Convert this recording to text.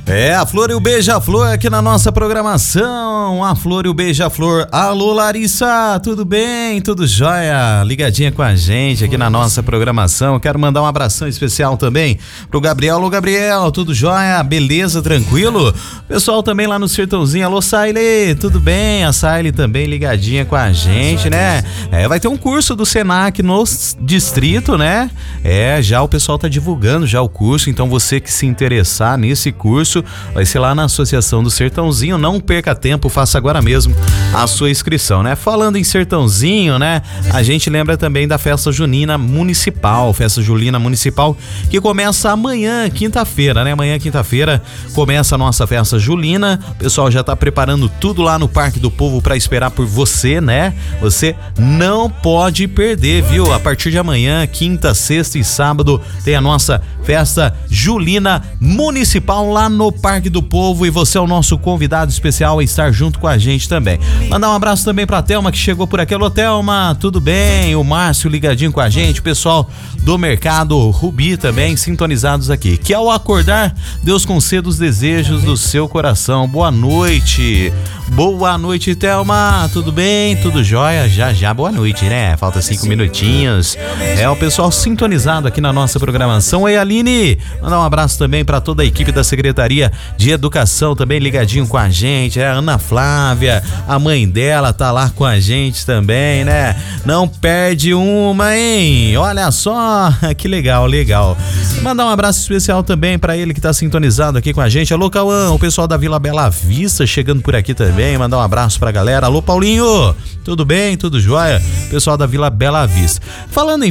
É, a Flor e o Beija-Flor aqui na nossa programação. A Flor e o Beija-Flor. Alô, Larissa, tudo bem? Tudo jóia? Ligadinha com a gente aqui na nossa programação. Quero mandar um abração especial também pro Gabriel. Alô, Gabriel, tudo jóia? Beleza, tranquilo? Pessoal também lá no Sertãozinho. Alô, Saile, tudo bem? A Saile também ligadinha com a gente, né? Vai ter um curso do Senac no distrito, né? Já o pessoal tá divulgando já o curso, então você que se interessar nesse curso, vai ser lá na Associação do Sertãozinho. Não perca tempo, faça agora mesmo a sua inscrição, né? Falando em Sertãozinho, né? A gente lembra também da Festa Junina Municipal, que começa amanhã, quinta-feira, né? Amanhã, quinta-feira, começa a nossa Festa Julina. O pessoal já tá preparando tudo lá no Parque do Povo para esperar por você, né? Você não pode perder, viu? A partir de amanhã, quinta, sexta e sábado, tem a nossa Festa Julina Municipal lá no Parque do Povo, e você é o nosso convidado especial a estar junto com a gente também. Mandar um abraço também pra Thelma, que chegou por aqui. Alô, Thelma, tudo bem? O Márcio ligadinho com a gente, o pessoal do Mercado Rubi também sintonizados aqui. Que ao acordar, Deus conceda os desejos do seu coração. Boa noite. Boa noite, Thelma, tudo bem? Tudo jóia? Já boa noite, né? Falta 5 minutinhos. O pessoal sintonizado aqui na nossa programação. Oi, Aline, mandar um abraço também pra toda a equipe da Secretaria de Educação também ligadinho com a gente, a Ana Flávia, a mãe dela tá lá com a gente também, né? Não perde uma, hein? Olha só, que legal. Mandar um abraço especial também pra ele que tá sintonizado aqui com a gente. Alô, Cauã, o pessoal da Vila Bela Vista chegando por aqui também, mandar um abraço pra galera. Alô, Paulinho, tudo bem? Tudo jóia? Pessoal da Vila Bela Vista. Falando em